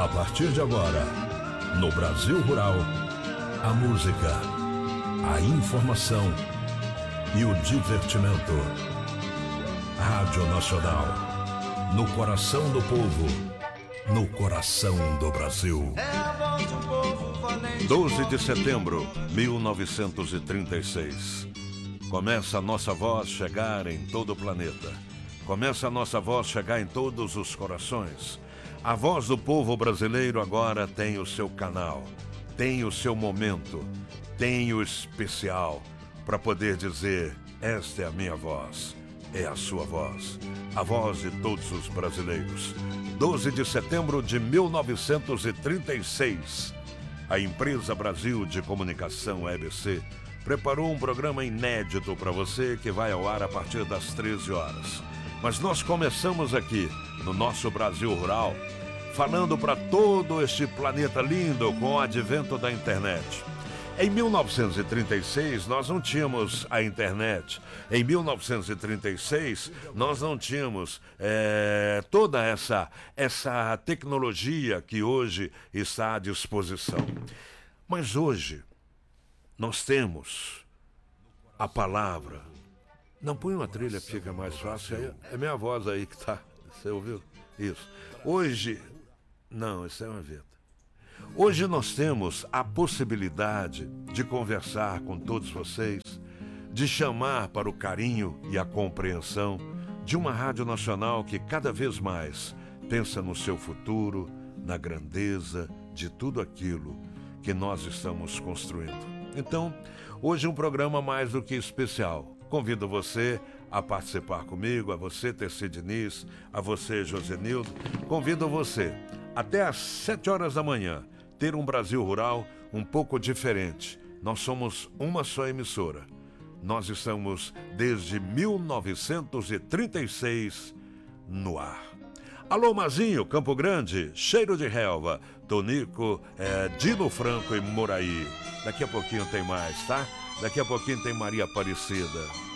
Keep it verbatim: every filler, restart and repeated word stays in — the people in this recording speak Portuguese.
A partir de agora, no Brasil Rural, a música, a informação e o divertimento. Rádio Nacional, no coração do povo, no coração do Brasil. doze de setembro de mil novecentos e trinta e seis. Começa a nossa voz chegar em todo o planeta. Começa a nossa voz chegar em todos os corações. A voz do povo brasileiro agora tem o seu canal, tem o seu momento, tem o especial para poder dizer: esta é a minha voz, é a sua voz, a voz de todos os brasileiros. doze de setembro de mil novecentos e trinta e seis, a Empresa Brasil de Comunicação, E B C, preparou um programa inédito para você que vai ao ar a partir das treze horas. Mas nós começamos aqui, no nosso Brasil Rural, falando para todo este planeta lindo com o advento da internet. Em mil novecentos e trinta e seis, nós não tínhamos a internet. Em mil novecentos e trinta e seis, nós não tínhamos é, toda essa, essa tecnologia que hoje está à disposição. Mas hoje, nós temos a palavra. Não, põe uma trilha que fica mais fácil. É minha voz aí que tá. Você ouviu? Isso. Hoje... Não, isso é uma vinheta. Hoje nós temos a possibilidade de conversar com todos vocês, de chamar para o carinho e a compreensão de uma rádio nacional que cada vez mais pensa no seu futuro, na grandeza de tudo aquilo que nós estamos construindo. Então, hoje um programa mais do que especial. Convido você a participar comigo, a você, Terci Diniz, a você, Josenildo. Convido você, até às sete horas da manhã, ter um Brasil Rural um pouco diferente. Nós somos uma só emissora. Nós estamos desde mil novecentos e trinta e seis no ar. Alô, Mazinho, Campo Grande, Cheiro de Relva, Tonico, é, Dino Franco e Moraí. Daqui a pouquinho tem mais, tá? Daqui a pouquinho tem Maria Aparecida.